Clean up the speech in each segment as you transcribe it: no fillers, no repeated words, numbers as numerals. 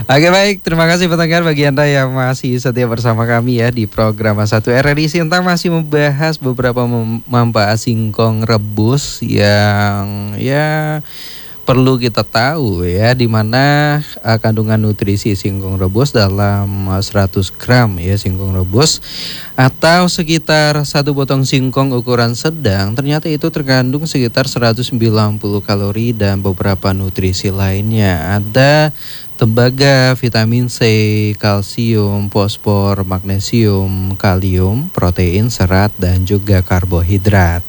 Oke baik, terima kasih pendengar bagi Anda yang masih setia bersama kami ya di program A1 RRI Sinta masih membahas beberapa manfaat singkong rebus yang ya perlu kita tahu ya, di mana kandungan nutrisi singkong rebus dalam 100 gram ya singkong rebus atau sekitar satu potong singkong ukuran sedang, ternyata itu terkandung sekitar 190 kalori dan beberapa nutrisi lainnya. Ada tembaga, vitamin C, kalsium, fosfor, magnesium, kalium, protein, serat, dan juga karbohidrat.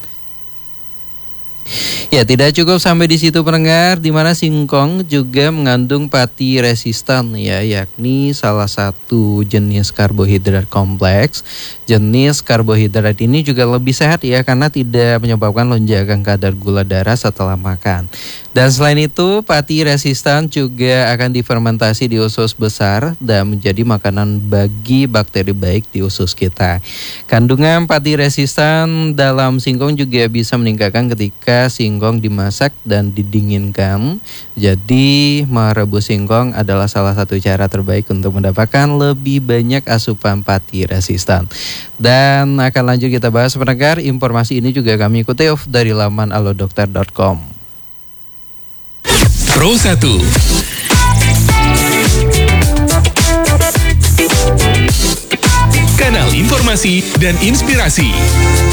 Ya, tidak cukup sampai di situ pendengar, di mana singkong juga mengandung pati resistan ya, yakni salah satu jenis karbohidrat kompleks. Jenis karbohidrat ini juga lebih sehat ya, karena tidak menyebabkan lonjakan kadar gula darah setelah makan. Dan selain itu, pati resistan juga akan difermentasi di usus besar dan menjadi makanan bagi bakteri baik di usus kita. Kandungan pati resistan dalam singkong juga bisa meningkatkan ketika singkong dimasak dan didinginkan. Jadi merebus singkong adalah salah satu cara terbaik untuk mendapatkan lebih banyak asupan pati resistan. Dan akan lanjut kita bahas pendengar, informasi ini juga kami kutip dari laman alodokter.com. Pro 1 Kanal informasi dan inspirasi.